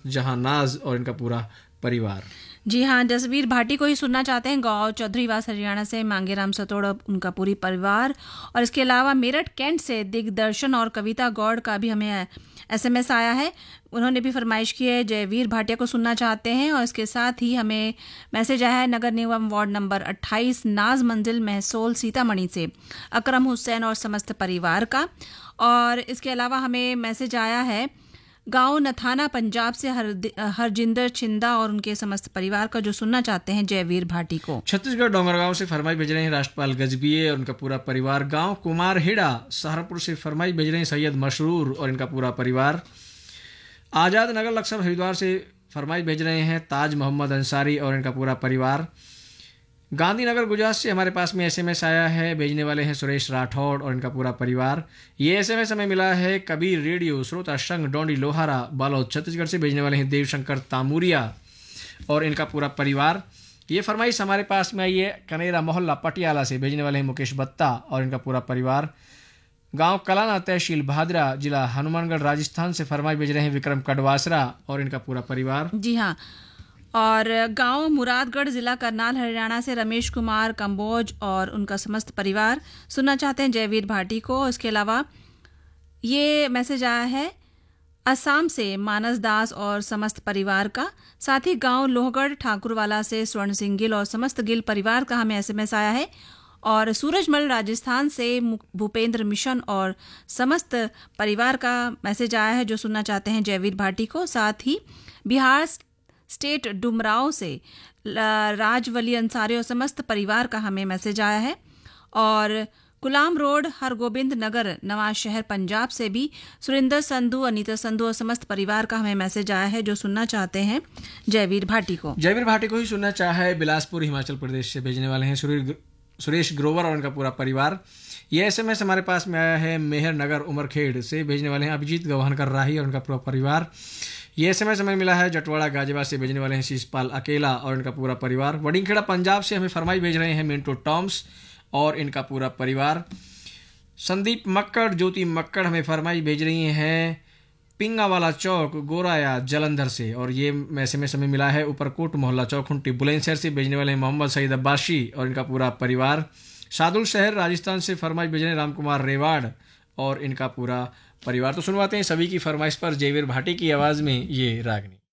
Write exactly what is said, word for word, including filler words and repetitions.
जहानाज और इनका पूरा परिवार। जी हाँ, जसवीर भाटी को ही सुनना चाहते हैं। गांव चौधरीवास हरियाणा से मांगेराम सतोड़ और उनका पूरी परिवार। और इसके अलावा मेरठ कैंट से दिग्दर्शन और कविता गौड़ का भी हमें एसएमएस आया है। उन्होंने भी फरमाइश की है, जयवीर भाटिया को सुनना चाहते हैं। और इसके साथ ही हमें मैसेज आया है नगर निगम वार्ड नंबर अट्ठाईस नाज मंजिल महसोल सीतामढ़ी से अकरम हुसैन और समस्त परिवार का। और इसके अलावा हमें मैसेज आया है गांव नथाना पंजाब से हर हरजिंदर छिंदा और उनके समस्त परिवार का, जो सुनना चाहते हैं जयवीर भाटी को। छत्तीसगढ़ डोंगरगांव से फरमाइश भेज रहे हैं राष्ट्रपाल गजबिये और उनका पूरा परिवार। गांव कुमारहेड़ा सहारनपुर से फरमाइश भेज रहे हैं सैयद मशरूर और इनका पूरा परिवार। आज़ाद नगर लक्सर हरिद्वार से फरमाइश भेज रहे हैं ताज मोहम्मद अंसारी और इनका पूरा परिवार। गांधीनगर गुजरात से हमारे पास में एसएमएस आया है, भेजने वाले हैं सुरेश राठौड़ और इनका पूरा परिवार। ये एसएमएस हमें मिला है कबीर रेडियो श्रोता संघ डोंडी लोहारा बालोद छत्तीसगढ़ से, भेजने वाले हैं देवशंकर तामुरिया और इनका पूरा परिवार। ये फरमाइश हमारे पास में आई है कनेरा मोहल्ला पटियाला से, भेजने वाले हैं मुकेश बत्ता और इनका पूरा परिवार। गांव कलाना तहसील भादरा जिला हनुमानगढ़ राजस्थान से फरमाइश भेज रहे हैं विक्रम कड़वासरा और इनका पूरा परिवार। जी हाँ, और गांव मुरादगढ़ जिला करनाल हरियाणा से रमेश कुमार कंबोज और उनका समस्त परिवार सुनना चाहते हैं जयवीर भाटी को। इसके अलावा ये मैसेज आया है असम से मानस दास और समस्त परिवार का। साथ ही गांव लोहगढ़ ठाकुरवाला से स्वर्ण सिंह गिल और समस्त गिल परिवार का हमें एसएमएस आया है। और सूरजमल राजस्थान से भूपेंद्र मिशन और समस्त परिवार का मैसेज आया है, जो सुनना चाहते हैं जयवीर भाटी को। साथ ही बिहार स्टेट डुमराव से राजवली अंसारी और समस्त परिवार का हमें मैसेज आया है। और गुलाम रोड हरगोबिंद नगर नवाज शहर पंजाब से भी सुरेंद्र संधू अनीता संधू और समस्त परिवार का हमें मैसेज आया है, जो सुनना चाहते हैं जयवीर भाटी को। जयवीर भाटी को ही सुनना चाहा है बिलासपुर हिमाचल प्रदेश से, भेजने वाले हैं सुरेश ग्रोवर और उनका पूरा परिवार। ये एसएमएस हमारे पास में आया है मेहर नगर उमरखेड़ से, भेजने वाले हैं अभिजीत गवानकर राही और उनका पूरा परिवार। ये एसएमएस हमें मिला है जटवाड़ा गाजियाबाद से, भेजने वाले हैं शीशपाल अकेला और इनका पूरा परिवार। वडिंगखेड़ा पंजाब से हमें फरमाइश भेज रहे हैं मिंटो टॉम्स और इनका पूरा परिवार। संदीप मक्कड़ ज्योति मक्कड़ हमें फरमाइश भेज रही हैं पिंगावाला चौक गोराया जलंधर से। और ये एसएमएस हमें मिला है ऊपरकोट मोहल्ला चौखुंटी बुलंदशहर से, भेजने वाले हैं मोहम्मद सईद अब्बासी और इनका पूरा परिवार। सादुल शहर राजस्थान से फरमाइश भेज रहे हैं रामकुमार रेवाड़ और इनका पूरा परिवार। तो सुनवाते हैं सभी की फरमाइश पर जयवीर भाटी की आवाज़ में ये रागनी।